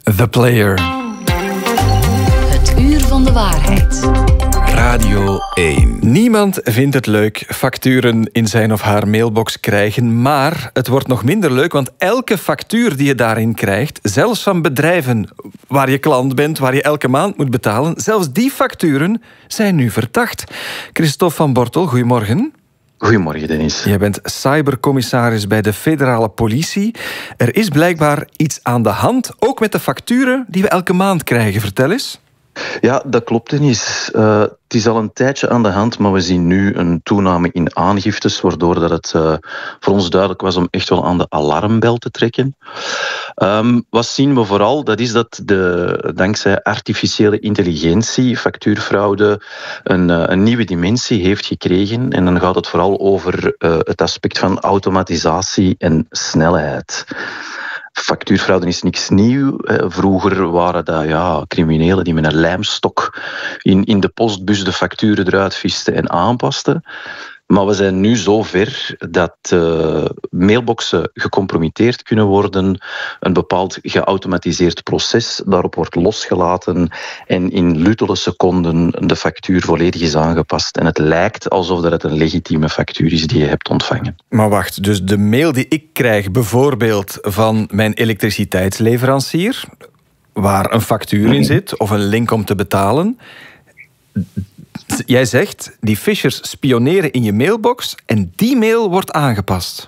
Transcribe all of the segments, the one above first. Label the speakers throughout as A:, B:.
A: The Player.
B: Het uur van de waarheid.
A: Radio 1. Niemand vindt het leuk facturen in zijn of haar mailbox krijgen, maar het wordt nog minder leuk, want elke factuur die je daarin krijgt, zelfs van bedrijven waar je klant bent, waar je elke maand moet betalen, zelfs die facturen zijn nu verdacht. Christophe van Bortel, goedemorgen.
C: Goedemorgen, Dennis.
A: Jij bent cybercommissaris bij de federale politie. Er is blijkbaar iets aan de hand, ook met de facturen die we elke maand krijgen. Vertel eens.
C: Ja, dat klopt, Dennis. Het is al een tijdje aan de hand, maar we zien nu een toename in aangiftes, waardoor dat het voor ons duidelijk was om echt wel aan de alarmbel te trekken. Wat zien we vooral? Dat is dat dankzij artificiële intelligentie factuurfraude een nieuwe dimensie heeft gekregen. En dan gaat het vooral over het aspect van automatisatie en snelheid. Factuurfraude is niks nieuw. Vroeger waren dat criminelen die met een lijmstok in de postbus de facturen eruit visten en aanpasten. Maar we zijn nu zo ver dat mailboxen gecompromitteerd kunnen worden. Een bepaald geautomatiseerd proces daarop wordt losgelaten en in luttele seconden de factuur volledig is aangepast. En het lijkt alsof dat het een legitieme factuur is die je hebt ontvangen.
A: Maar wacht, dus de mail die ik krijg bijvoorbeeld van mijn elektriciteitsleverancier, waar een factuur in zit of een link om te betalen. Jij zegt, die phishers spioneren in je mailbox en die mail wordt aangepast.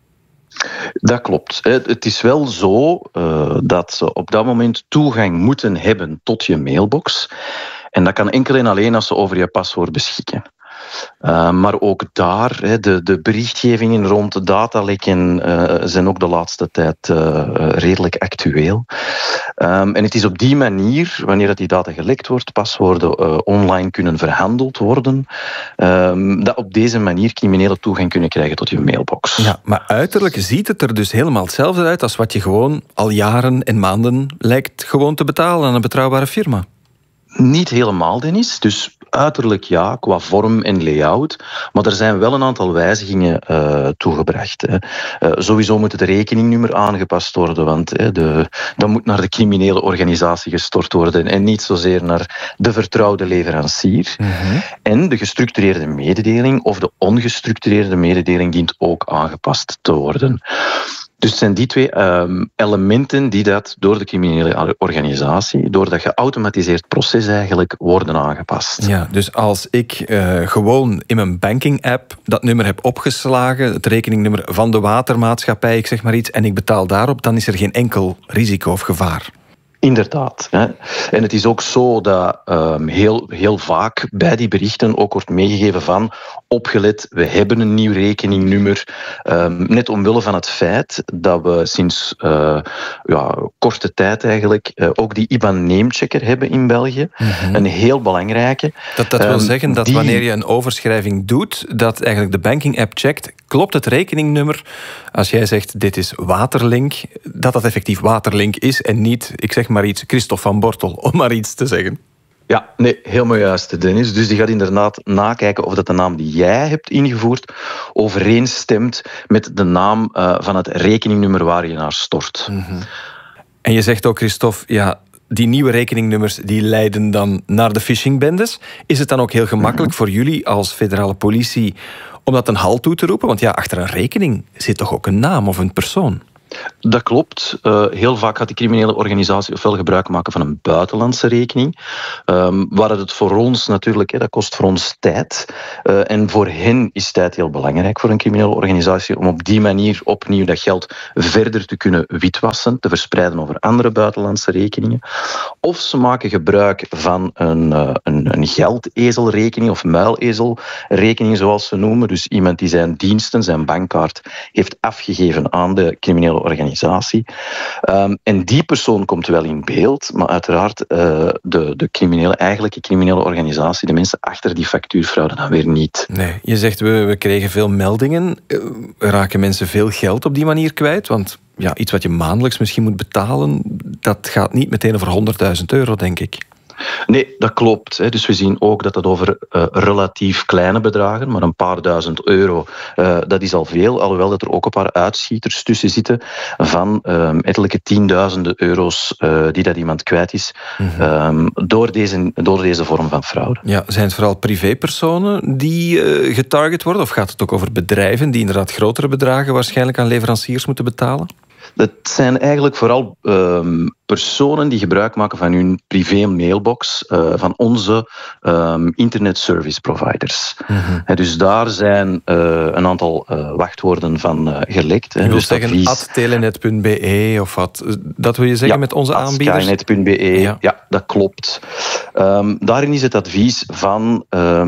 C: Dat klopt. Het is wel zo dat ze op dat moment toegang moeten hebben tot je mailbox. En dat kan enkel en alleen als ze over je paswoord beschikken. Maar ook daar, de berichtgevingen rond datalekken zijn ook de laatste tijd redelijk actueel. En het is op die manier, wanneer die data gelekt wordt, paswoorden online kunnen verhandeld worden, dat op deze manier criminelen toegang kunnen krijgen tot je mailbox.
A: Ja, maar uiterlijk ziet het er dus helemaal hetzelfde uit als wat je gewoon al jaren en maanden lijkt gewoon te betalen aan een betrouwbare firma.
C: Niet helemaal, Dennis. Dus uiterlijk ja, qua vorm en layout. Maar er zijn wel een aantal wijzigingen toegebracht. Sowieso moet het rekeningnummer aangepast worden, want dat moet naar de criminele organisatie gestort worden en niet zozeer naar de vertrouwde leverancier. Mm-hmm. En de gestructureerde mededeling of de ongestructureerde mededeling dient ook aangepast te worden. Dus het zijn die twee elementen die dat door de criminele organisatie, door dat geautomatiseerd proces eigenlijk, worden aangepast.
A: Ja, dus als ik gewoon in mijn banking-app dat nummer heb opgeslagen, het rekeningnummer van de watermaatschappij, ik zeg maar iets, en ik betaal daarop, dan is er geen enkel risico of gevaar.
C: Inderdaad. Hè. En het is ook zo dat heel vaak bij die berichten ook wordt meegegeven van opgelet, we hebben een nieuw rekeningnummer. Net omwille van het feit dat we sinds korte tijd eigenlijk ook die IBAN-namechecker hebben in België. Mm-hmm. Een heel belangrijke.
A: Dat wil zeggen dat wanneer je een overschrijving doet, dat eigenlijk de banking-app checkt, klopt het rekeningnummer, als jij zegt dit is Waterlink, dat effectief Waterlink is en niet, ik zeg maar iets, Christophe van Bortel, om maar iets te zeggen.
C: Ja, nee, helemaal juist, Dennis. Dus die gaat inderdaad nakijken of dat de naam die jij hebt ingevoerd overeenstemt met de naam van het rekeningnummer waar je naar stort.
A: Mm-hmm. En je zegt ook, Christophe, ja, die nieuwe rekeningnummers die leiden dan naar de phishingbendes. Is het dan ook heel gemakkelijk voor jullie als federale politie om dat een halt toe te roepen? Want ja, achter een rekening zit toch ook een naam of een persoon?
C: Dat klopt. Heel vaak gaat die criminele organisatie ofwel gebruik maken van een buitenlandse rekening, waar het voor ons natuurlijk, dat kost voor ons tijd. En voor hen is tijd heel belangrijk voor een criminele organisatie om op die manier opnieuw dat geld verder te kunnen witwassen, te verspreiden over andere buitenlandse rekeningen. Of ze maken gebruik van een geldezelrekening of muilezelrekening, zoals ze noemen. Dus iemand die zijn diensten, zijn bankkaart, heeft afgegeven aan de criminele organisatie. En die persoon komt wel in beeld, maar uiteraard de eigenlijke criminele organisatie, de mensen achter die factuurfraude dan weer niet.
A: Nee, je zegt we kregen veel meldingen. Raken mensen veel geld op die manier kwijt? Want ja, iets wat je maandelijks misschien moet betalen, dat gaat niet meteen over €100.000, denk ik.
C: Nee, dat klopt. Dus we zien ook dat het over relatief kleine bedragen, maar een paar duizend euro, dat is al veel. Alhoewel dat er ook een paar uitschieters tussen zitten van ettelijke tienduizenden euro's die dat iemand kwijt is door deze vorm van fraude.
A: Ja, zijn het vooral privépersonen die getarget worden? Of gaat het ook over bedrijven die inderdaad grotere bedragen waarschijnlijk aan leveranciers moeten betalen?
C: Dat zijn eigenlijk vooral personen die gebruik maken van hun privé mailbox van onze internet service providers. Dus daar zijn een aantal wachtwoorden van gelekt.
A: Je wil zeggen @telenet.be of wat? Dat wil je zeggen met onze aanbieders?
C: Skynet.be, ja, dat klopt. Daarin is het advies van...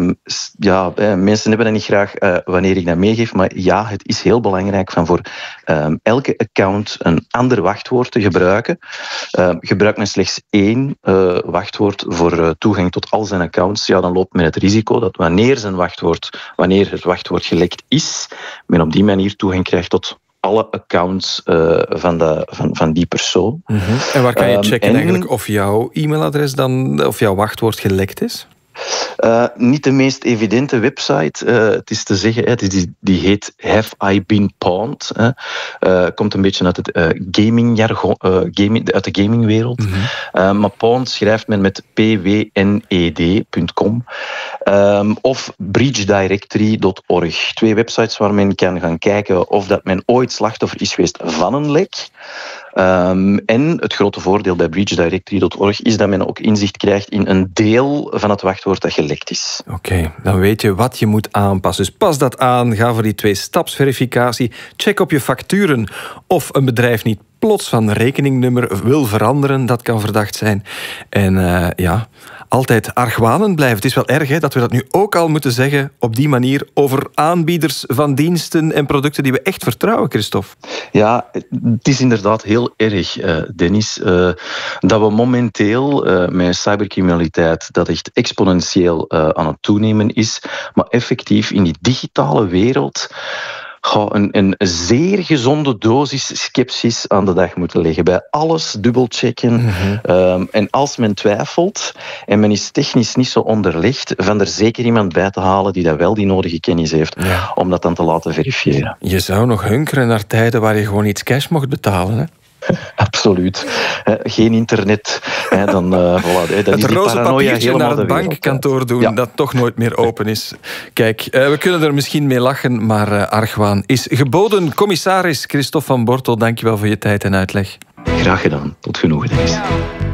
C: mensen hebben dat niet graag wanneer ik dat meegeef, maar ja, het is heel belangrijk van voor elke account een ander wachtwoord te gebruiken. Gebruikt men slechts één wachtwoord voor toegang tot al zijn accounts, ja, dan loopt men het risico dat wanneer het wachtwoord gelekt is, men op die manier toegang krijgt tot alle accounts van die persoon.
A: En waar kan je checken eigenlijk of jouw e-mailadres dan, of jouw wachtwoord gelekt is?
C: Niet de meest evidente website. Het is te zeggen, die heet Have I Been Pawned? Komt een beetje uit het gamingjargon, uit de gamingwereld. Maar pawned schrijft men met pwned.com. Of breachdirectory.org. 2 websites waar men kan gaan kijken of dat men ooit slachtoffer is geweest van een lek. En het grote voordeel bij breachdirectory.org is dat men ook inzicht krijgt in een deel van het wachtwoord dat gelekt is.
A: Oké, dan weet je wat je moet aanpassen. Dus pas dat aan, ga voor die 2-stapsverificatie. Check op je facturen of een bedrijf niet plots van rekeningnummer wil veranderen. Dat kan verdacht zijn. En altijd argwanend blijven. Het is wel erg dat we dat nu ook al moeten zeggen op die manier over aanbieders van diensten en producten die we echt vertrouwen, Christophe.
C: Ja, het is inderdaad heel erg, Dennis, dat we momenteel met cybercriminaliteit dat echt exponentieel aan het toenemen is, maar effectief in die digitale wereld een zeer gezonde dosis sceptisch aan de dag moeten leggen. Bij alles dubbelchecken. En als men twijfelt en men is technisch niet zo onderlegd, van er zeker iemand bij te halen die dat wel die nodige kennis heeft om dat dan te laten verifiëren.
A: Je zou nog hunkeren naar tijden waar je gewoon iets cash mocht betalen, hè?
C: Absoluut. Geen internet. Dan
A: het roze papiertje naar het bankkantoor doen dat toch nooit meer open is. Kijk, we kunnen er misschien mee lachen, maar argwaan is geboden. Commissaris Christophe van Bortel, dankjewel voor je tijd en uitleg.
C: Graag gedaan. Tot genoegen, Dennis.